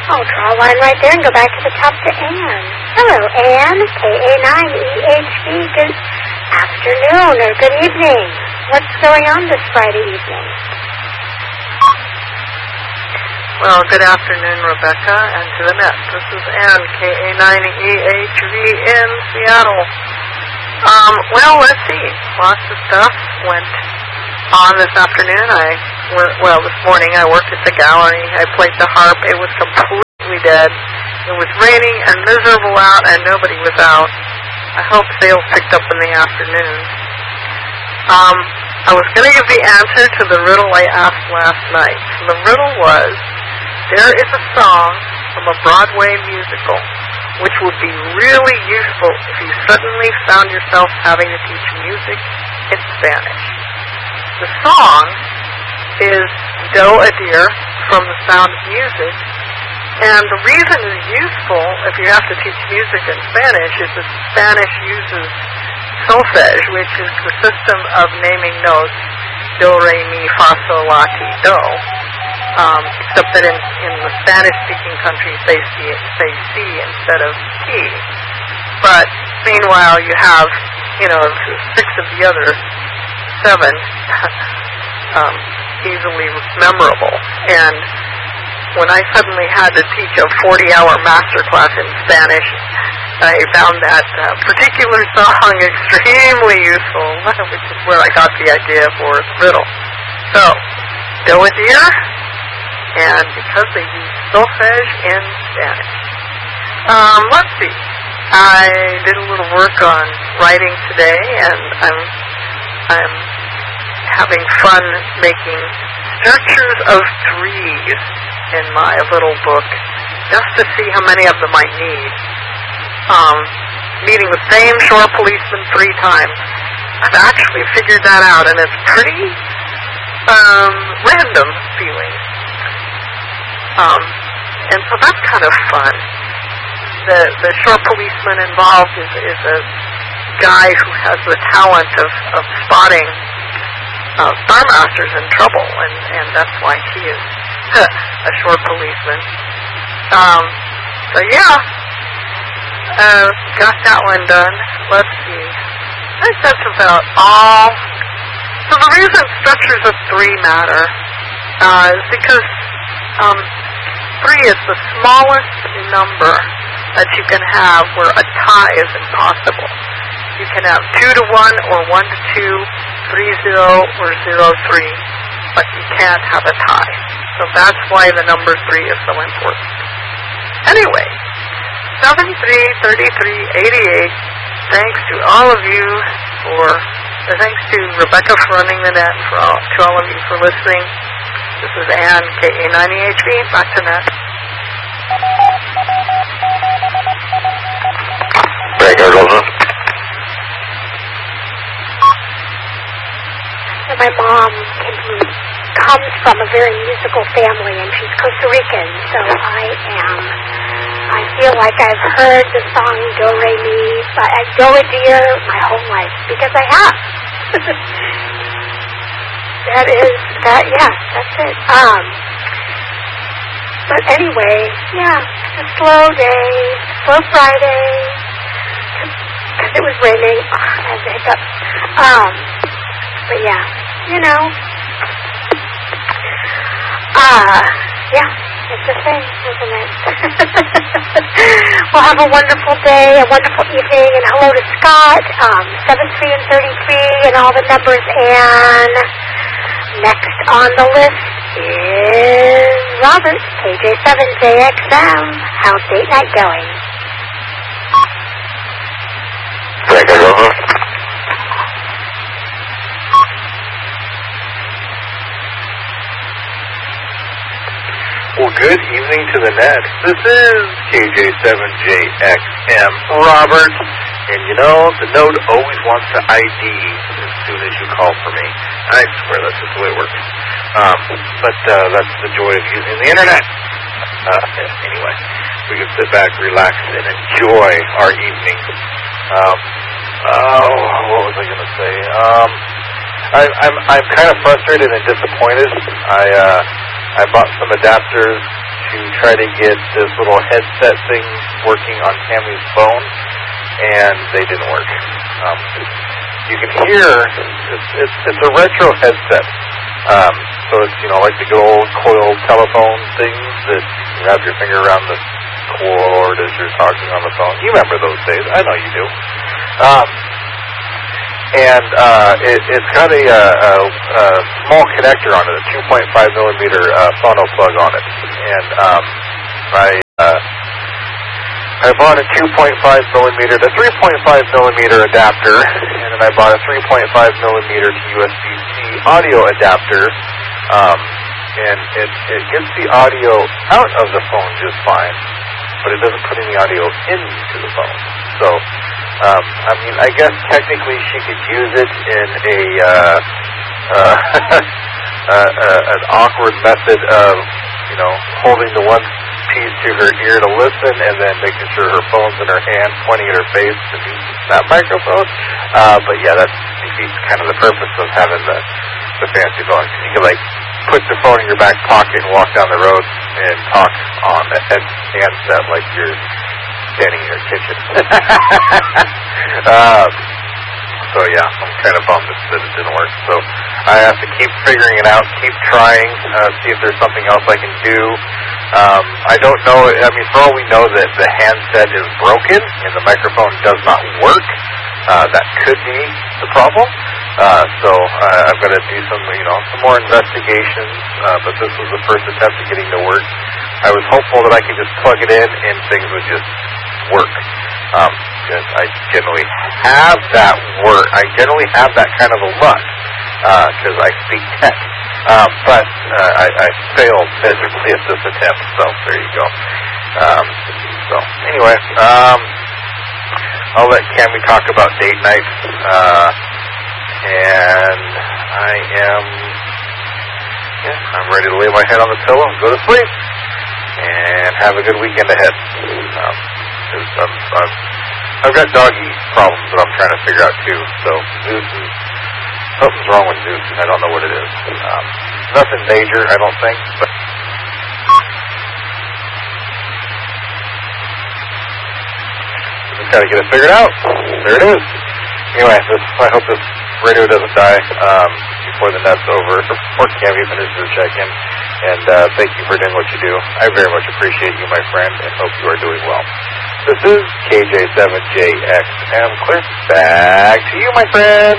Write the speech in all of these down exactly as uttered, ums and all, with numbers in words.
I'll draw a line right there and go back to the top to Anne. Hello, Anne, K A nine E H V. Good afternoon or good evening. What's going on this Friday evening? Well, good afternoon, Rebecca, and to the net. This is Anne, K A nine E H V in Seattle. Um, well, let's see. Lots of stuff went on this afternoon. I worked, well, this morning I worked at the gallery. I played the harp. It was completely dead. It was raining and miserable out, and nobody was out. I hope sales picked up in the afternoon. Um, I was going to give the answer to the riddle I asked last night. The riddle was, there is a song from a Broadway musical which would be really useful if you suddenly found yourself having to teach music in Spanish. The song is Do a Deer from The Sound of Music, and the reason it's useful if you have to teach music in Spanish is that Spanish uses solfege, which is the system of naming notes, do, re, mi, fa, sol, la, ti, do. Um, except that in, in the Spanish-speaking countries they see it, say C instead of T. But meanwhile, you have, you know, six of the other seven um, easily memorable. And when I suddenly had to teach a forty-hour master class in Spanish, I found that uh, particular song extremely useful, which is where I got the idea for the riddle. So, do a deer. And because they use solfege in Spanish. Um, let's see. I did a little work on writing today, and I'm I'm having fun making structures of threes in my little book, just to see how many of them I need. Um, meeting the same shore policeman three times. I've actually figured that out, and it's pretty um, random feeling. Um, and so that's kind of fun. The the shore policeman involved is, is a guy who has the talent of, of spotting uh, starmasters in trouble, and, and that's why he is a shore policeman. Um, so yeah, uh, got that one done. Let's see. I think that's about all. So the reason structures of three matter uh, is because um, three is the smallest number that you can have where a tie is impossible. You can have two to one or one to two, three zero or zero three, but you can't have a tie. So that's why the number three is so important. Anyway, seven three thirty-three eighty-eight. Thanks to all of you for, uh, thanks to Rebecca for running the net, for all, to all of you for listening. This is Anne, K A nine E H V, back to net. So my mom can, comes from a very musical family, and she's Costa Rican, so I am, I feel like I've heard the song Do, Re, Mi, but I Do a Deer my whole life, because I have. That is, that, yeah, that's it. Um, but anyway, yeah, a slow day, slow Friday, because it was raining, ugh, I had the hiccups. Um, but yeah, you know, uh, yeah, it's a thing, isn't it? Well, have a wonderful day, a wonderful evening, and hello to Scott, um, seven three and thirty-three, and all the numbers, and next on the list is Robert, K J seven J X M. How's date night going? Thank you, Robert. Well, good evening to the net. This is K J seven J X M, Robert. And you know, the node always wants to I D as soon as you call for me. I swear that's just the way it works. Um, but uh, that's the joy of using the internet. Uh, anyway, we can sit back, relax, and enjoy our evening. Um, oh, what was I going to say? Um, I, I'm I'm kind of frustrated and disappointed. I uh, I bought some adapters to to try to get this little headset thing working on Tammy's phone, and they didn't work. Um, you can hear, it's, it's, it's a retro headset. Um, so it's, you know, like the good old coil telephone things that you wrap your finger around the cord as you're talking on the phone. You remember those days. I know you do. Um, and uh, it, it's got a, a, a small connector on it, a two point five millimeter uh, phono plug on it. And um, I uh, I bought a two point five millimeter to three point five millimeter adapter, and then I bought a three point five millimeter to U S B C audio adapter. Um, and it, it gets the audio out of the phone just fine, but it doesn't put any audio into the phone. So, um, I mean, I guess technically she could use it in a uh, uh, uh, uh, an awkward method of, you know, holding the one piece to her ear to listen, and then making sure her phone's in her hand, pointing at her face to use that microphone. Uh, but yeah, that defeats kind of the purpose of having the the fancy phone. You can like put the phone in your back pocket and walk down the road and talk on the head handset like you're standing in your kitchen. um, so yeah, I'm kind of bummed that it didn't work. So I have to keep figuring it out, keep trying, uh, see if there's something else I can do. Um, I don't know. I mean, for all we know, that the handset is broken and the microphone does not work. Uh, that could be the problem. Uh, so uh, I'm going to do some, you know, some more investigations. Uh, but this was the first attempt at getting to work. I was hopeful that I could just plug it in and things would just work. Um, because I generally have that work. I generally have that kind of a luck because uh, I speak tech. Um, but uh, I, I failed miserably at this attempt. So there you go. Um, so anyway, um, I'll let Cammie talk about date night. Uh, and I am, yeah, I'm ready to lay my head on the pillow and go to sleep and have a good weekend ahead. Um, I'm, I'm, I've got doggy problems that I'm trying to figure out too. So Zeus is, something's wrong with Zeus, and I don't know what it is. Um, nothing major, I don't think, but just got to get it figured out. There it is. Anyway, this, I hope this radio doesn't die um, before the net's over, before Cammie finishes her check-in. And uh, thank you for doing what you do. I very much appreciate you, my friend, and hope you are doing well. This is K J seven J X M. Cliff, back to you, my friend.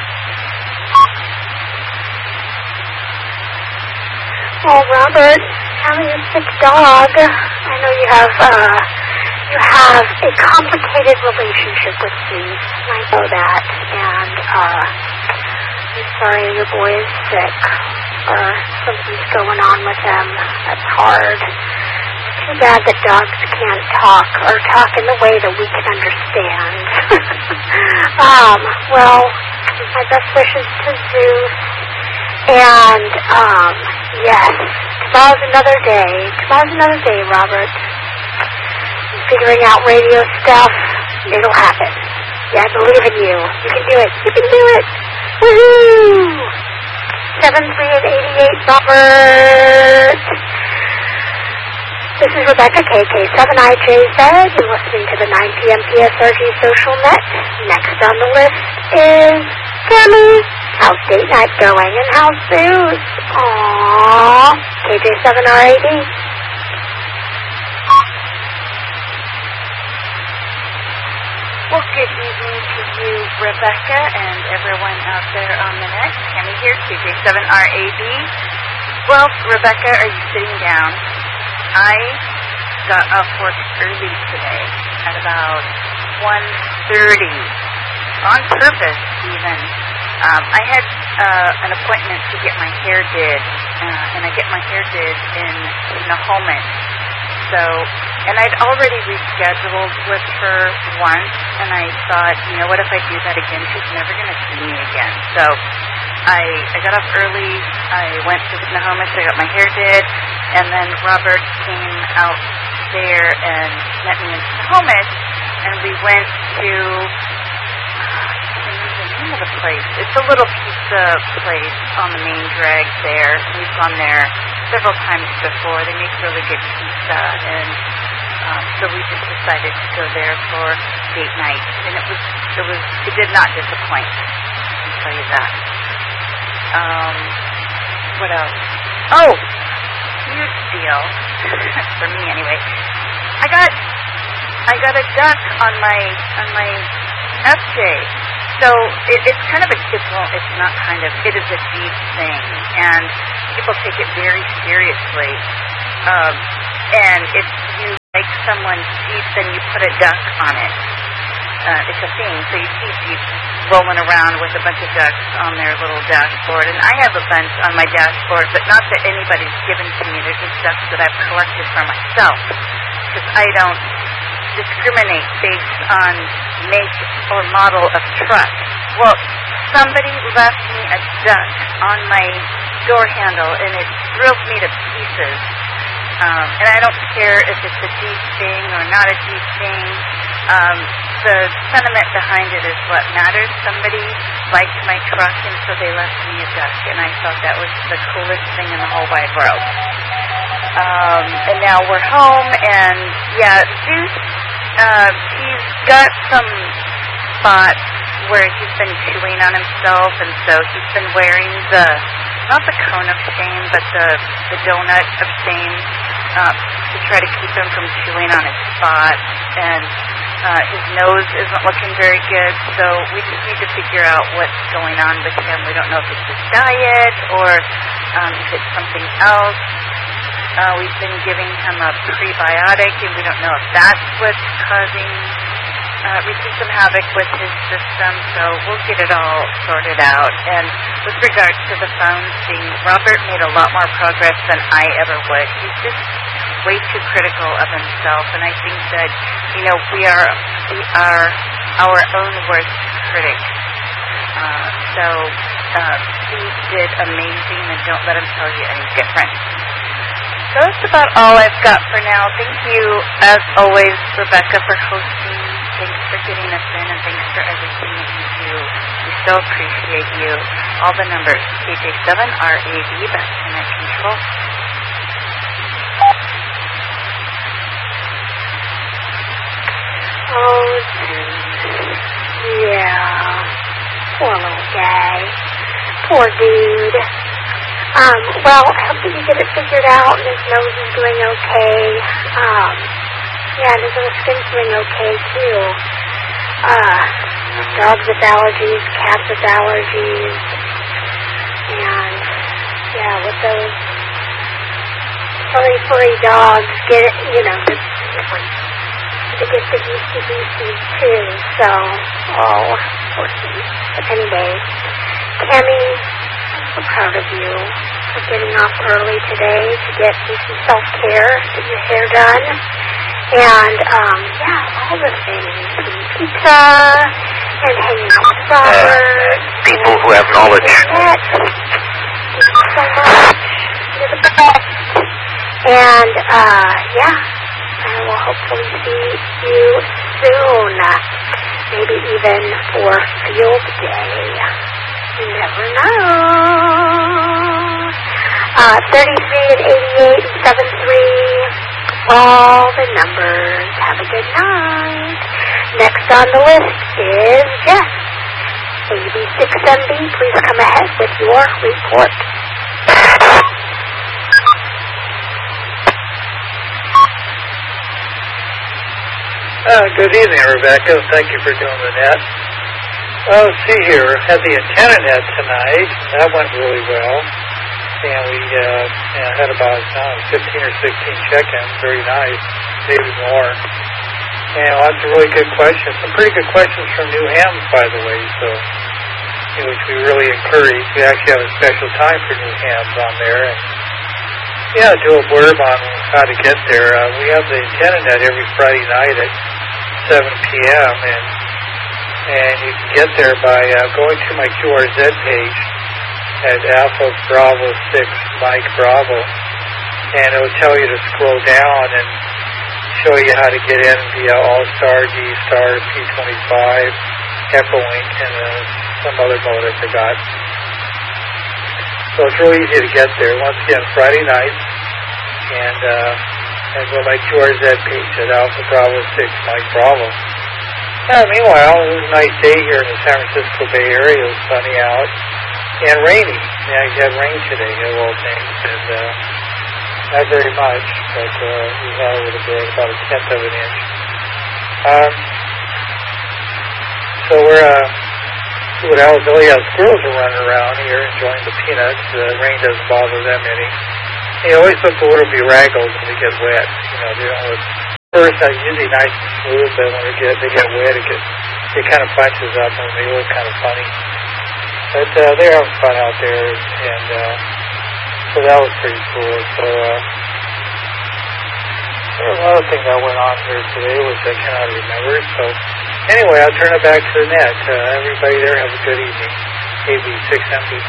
Oh, Robert, having a sick dog. I know you have, uh, you have a complicated relationship with Zeus. I know that. And, uh, I'm sorry your boy is sick, or something's going on with him. That's hard. It's too bad that dogs can't talk, or talk in the way that we can understand. um, well, my best wishes to Zeus. And, um, yes, tomorrow's another day. Tomorrow's another day, Robert. Figuring out radio stuff, it'll happen. Yeah, I believe in you. You can do it. You can do it. Woohoo! seven three and eighty-eight, Robert. This is Rebecca, K K seven I J Z. You're listening to the nine p.m. P S R G Social Net. Next on the list is Cammie. How's date night going? And how's Zeus? Aww. K J seven R A D. Well, good evening to you, Rebecca, and everyone out there on the net. Cammie here, K J seven R A D. Well, Rebecca, are you sitting down? I got off work early today at about one thirty. On purpose, even. Um, I had uh, an appointment to get my hair did, uh, and I get my hair did in Snohomish. So, and I'd already rescheduled with her once, and I thought, you know what, if I do that again, she's never going to see me again. So, I I got up early, I went to Snohomish, I got my hair did, and then Robert came out there and met me in Snohomish, and we went to of the place. It's a little pizza place on the main drag there. We've gone there several times before. They make really good pizza, and um, so we just decided to go there for date night, and it was it was it did not disappoint. I can tell you that. Um, what else? Oh, huge deal for me anyway. I got I got a duck on my on my F J. So it, it's kind of a, it's, well, it's not kind of, it is a deep thing, and people take it very seriously. Um, and if you like someone's Jeep, then you put a duck on it. Uh, it's a thing. So you see Jeeps rolling around with a bunch of ducks on their little dashboard, and I have a bunch on my dashboard, but not that anybody's given to me. They're just ducks that I've collected for myself, because I don't discriminate based on make or model of truck. Well, somebody left me a duck on my door handle, and it thrilled me to pieces. Um, and I don't care if it's a Jeep thing or not a Jeep thing. Um, the sentiment behind it is what matters. Somebody liked my truck, and so they left me a duck, and I thought that was the coolest thing in the whole wide world. Um, and now we're home, and yeah, Zeus, uh, he's got some spots where he's been chewing on himself, and so he's been wearing the, not the cone of shame, but the, the donut of shame, uh, to try to keep him from chewing on his spots, and uh, his nose isn't looking very good, so we just need to figure out what's going on with him. We don't know if it's his diet, or um, if it's something else. Uh, we've been giving him a prebiotic, and we don't know if that's what's causing, uh, wreaking some havoc with his system, so we'll get it all sorted out. And with regards to the phone thing, Robert made a lot more progress than I ever would. He's just way too critical of himself, and I think that, you know, we are, we are our own worst critic. Uh, so, uh, he did amazing, and don't let him tell you any different. So that's about all I've got for now. Thank you, as always, Rebecca, for hosting. Thanks for getting us in, and thanks for everything that you do. We so appreciate you. All the numbers, K J seven R A D, that's Connect Control. Oh, yeah. Poor little guy. Poor dude. Um, well, hopefully you get it figured out, and his nose is doing okay. Um, yeah, and his little skin's doing okay, too. Uh, dogs with allergies, cats with allergies, and, yeah, with those furry, furry dogs, get it, you know, just, they get the yeasty-beasties, too, so, oh, poor thing. But anyway, Tammy, I'm so proud of you for getting off early today to get do some self-care, get your hair done, and, um, yeah, all the things, eating pizza, and hanging out with Robert. Uh, people who have knowledge. Thank you so much. You're the best. And, uh, yeah, I will hopefully see you soon, maybe even for field day. You never know. Uh, thirty-three and eighty-eight and seventy-three, all the numbers. Have a good night. Next on the list is Jeff. A B six M B, please come ahead with your report. Uh, good evening, Rebecca. Thank you for doing the net. Oh, let's see here. Had the antenna net tonight. That went really well. And we uh, yeah, had about uh, fifteen or sixteen check-ins. Very nice. Maybe more. And lots of really good questions. Some pretty good questions from New Hams, by the way, so, you know, which we really encourage. We actually have a special time for New Hams on there. And, yeah, do a blurb on how to get there. Uh, we have the antenna net every Friday night at seven p.m. and and you can get there by uh, going to my Q R Z page at Alpha Bravo six Mike Bravo, and it will tell you to scroll down and show you how to get in via All-Star, D-Star, P twenty-five, Echolink, and uh, some other mode I forgot. So it's really easy to get there. Once again, Friday night, and uh, I go by Q R Z page at Alpha Bravo six, Mike Bravo. Uh, meanwhile, it was a nice day here in the San Francisco Bay Area. It was sunny out and rainy. Yeah, you had rain today, of all things, and uh, not very much, but uh, we had a little bit, about a tenth of an inch. Um, so we're uh, see what else? Oh yeah, squirrels are running around here enjoying the peanuts. The uh, rain doesn't bother them any. They always look a little bedraggled when they get wet. You know, they don't look. First, uh, usually nice and smooth, but when they get they get wet, it gets it kind of bunches up and they look kind of funny. But uh, they're having fun out there, and uh, so that was pretty cool. So uh, there was another thing that went on here today, which I cannot remember. So anyway, I'll turn it back to the net. Uh, everybody there, have a good evening. A B six M B.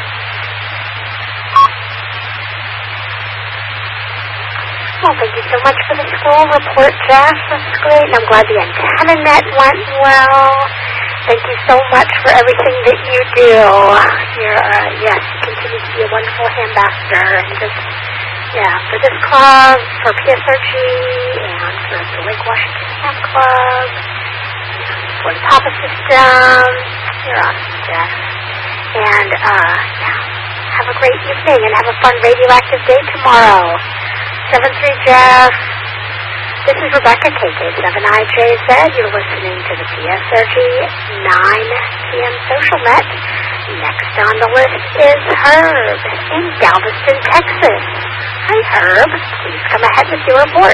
Well, thank you so much for the school report, Jeff. That's great. And I'm glad the antenna net went well. Thank you so much for everything that you do. You're, uh, yes, you continue to be a wonderful ambassador. And just, yeah, for this club, for P S R G, and for the Lake Washington Fan Club, for the Papa System. You're awesome, Jeff. And, uh, yeah, have a great evening and have a fun radioactive day tomorrow. seven three Jeff. This is Rebecca, K K seven I J Z. You're listening to the P S R G nine p.m. Social Net. Next on the list is Herb in Galveston, Texas. Hi, Herb. Please come ahead with your report.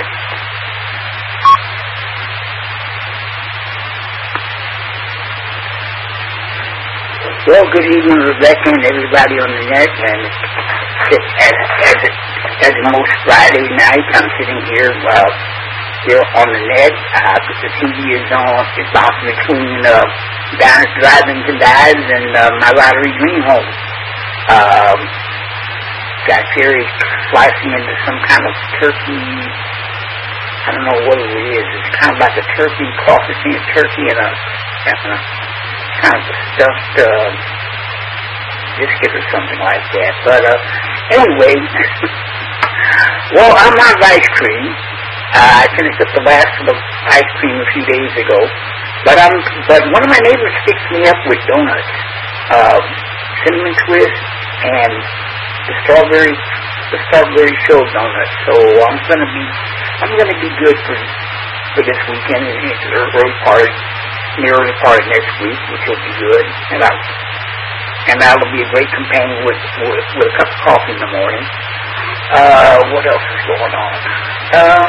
Well, good evening, Rebecca, and everybody on the net. And as, as, it, as most Friday nights, I'm sitting here uh, here on the net. Uh, the T V is on. It's bouncing between uh, Diners, Drive-Ins, and Dives, and uh, my lottery dream home. Um, got Jerry slicing into some kind of turkey. I don't know what it is. It's kind of like a turkey, cross between a turkey and a, and a kind of a stuffed uh, biscuit or something like that. But uh, anyway, well, I'm out of ice cream. Uh, I finished up the last of the ice cream a few days ago. But I'm, but one of my neighbors picked me up with donuts, uh, cinnamon twist, and the strawberry, the strawberry filled donuts. So I'm gonna be, I'm gonna be good for for this weekend and into the early part, the early part of next week, which will be good. And I, and that'll be a great companion with with, with a cup of coffee in the morning. Uh, what else is going on? Uh,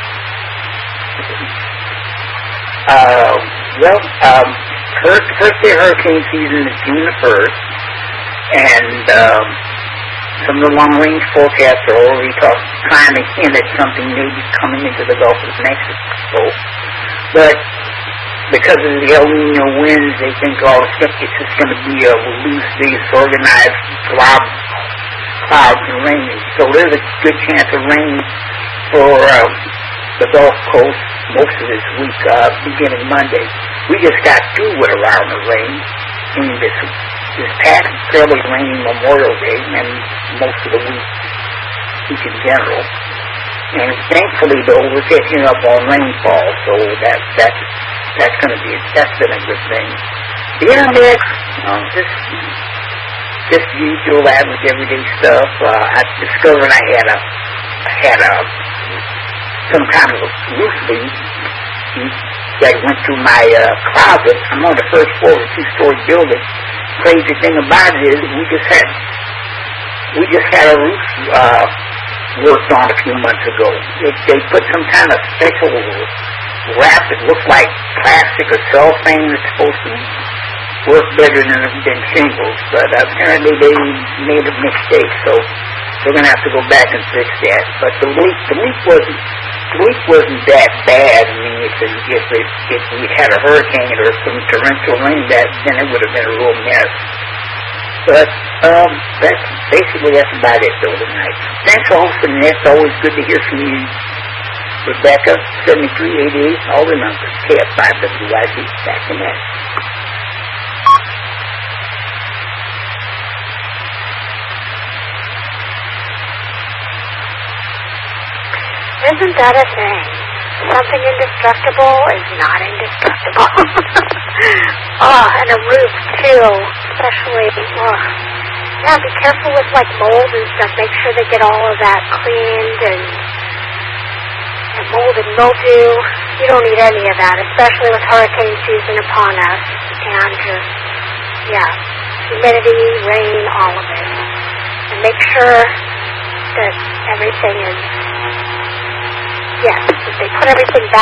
uh, well, um, first, first day of hurricane season is June the first, and um, some of the long-range forecasts are already talk, trying to hint at something maybe coming into the Gulf of Mexico. But because of the El Nino winds, they think all the skeptics is going to be a loose, disorganized glob, clouds and rain. So there's a good chance of rain for uh, the Gulf Coast most of this week, uh, beginning Monday. We just got through with a round of rain in this this past fairly rainy Memorial Day and most of the week, week in general. And thankfully, though, we're catching up on rainfall, so that that's that's going to be that's been a good thing. The internet, um, just just usual average everyday stuff. Uh, I discovered I had a I had a some kind of a roof leak that went through my uh, closet. I'm on the first floor of a two-story building. Crazy thing about it is we just had we just had a roof uh, worked on a few months ago. They, they put some kind of special wrap that looks like plastic or cellophane that's supposed to work better than, than shingles, but apparently they made a mistake, so we're going to have to go back and fix that. But the leak, the leak wasn't, the leak wasn't that bad. I mean, if it, if it, if we had a hurricane or some torrential rain, that then it would have been a real mess. But um, that's basically that's about it though tonight. Thanks for hosting this. It's always good to hear from you, Rebecca. Seventy-three eighty-eight, all the numbers. K F five W I D. Back in that. Isn't that a thing? Something indestructible is not indestructible. Oh, and a roof, too. Especially, oh. Yeah, be careful with, like, mold and stuff. Make sure they get all of that cleaned and, and mold and mildew. You don't need any of that, especially with hurricane season upon us. And just, yeah, humidity, rain, all of it. And make sure that everything is, yes, that they put everything back